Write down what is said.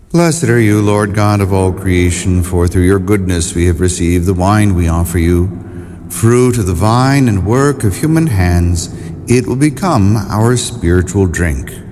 Blessed are you, Lord God of all creation, for through your goodness we have received the wine we offer you. Fruit of the vine and work of human hands, it will become our spiritual drink.